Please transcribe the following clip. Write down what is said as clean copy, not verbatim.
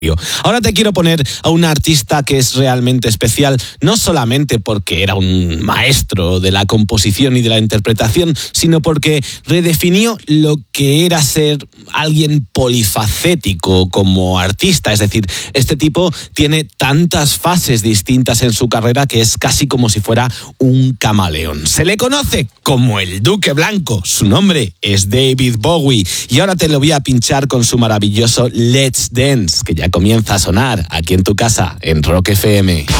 Ahora te quiero poner a un artista que es realmente especial, no solamente porque era un maestro de la composición y de la interpretación, sino porque redefinió lo que era ser alguien polifacético como artista. Es decir, este tipo tiene tantas fases distintas en su carrera que es casi como si fuera un camaleón. Se le conoce como el Duque Blanco. Su nombre es David Bowie. Y ahora te lo voy a pinchar con su maravilloso Let's Dance, que ya comienza a sonar aquí en tu casa, en Rock FM.